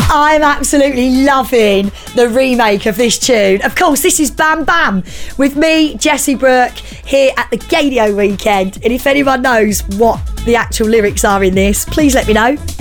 I'm absolutely loving the remake of this tune. Of course, this is Bam Bam with me, Jessie Brooke, here at the Gaydio weekend. And if anyone knows what the actual lyrics are in this, please let me know.